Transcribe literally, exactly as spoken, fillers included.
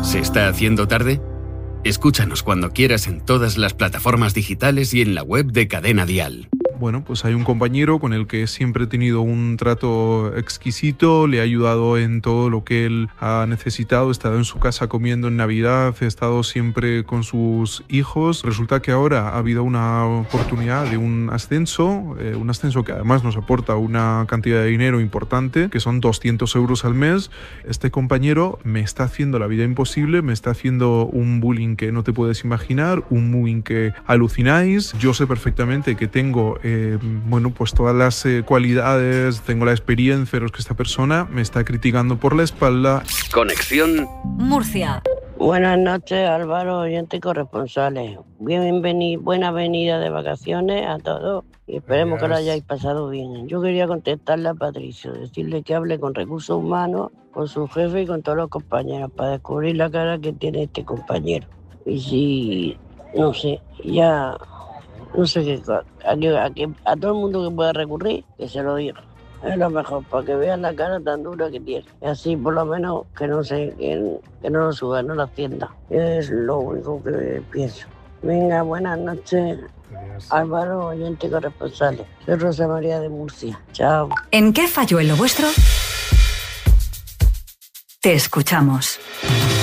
¿Se está haciendo tarde? Escúchanos cuando quieras en todas las plataformas digitales y en la web de Cadena Dial. Bueno, pues hay un compañero con el que siempre he tenido un trato exquisito, le he ayudado en todo lo que él ha necesitado, he estado en su casa comiendo en Navidad, he estado siempre con sus hijos. Resulta que ahora ha habido una oportunidad de un ascenso, eh, un ascenso que además nos aporta una cantidad de dinero importante, que son doscientos euros al mes. Este compañero me está haciendo la vida imposible, me está haciendo un bullying que no te puedes imaginar, un bullying que alucináis. Yo sé perfectamente que tengo Eh, bueno, pues todas las eh, cualidades, tengo la experiencia, pero es que esta persona me está criticando por la espalda. Conexión Murcia. Buenas noches, Álvaro, oyentes y corresponsales. Bienvenido, buena venida de vacaciones a todos y esperemos que lo hayáis pasado bien. Yo quería contestarle a Patricio, decirle que hable con recursos humanos, con su jefe y con todos los compañeros para descubrir la cara que tiene este compañero. Y si, no sé, ya... No sé qué, a, que, a, que, a todo el mundo que pueda recurrir, que se lo diga. Es lo mejor, para que vean la cara tan dura que tiene. Y así, por lo menos, que no sé, que, que no lo suba, no lo hacienda. Es lo único que pienso. Venga, buenas noches. Adiós. Álvaro, oyente corresponsal. Soy Rosa María de Murcia. Chao. ¿En qué falló en lo vuestro? Te escuchamos.